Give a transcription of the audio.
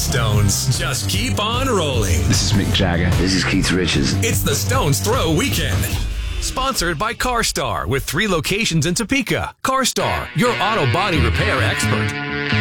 Stones just keep on rolling. This is Mick Jagger. This is Keith Richards. It's the Stones Throw Weekend. Sponsored by CarStar with 3 locations in Topeka. CarStar, your auto body repair expert.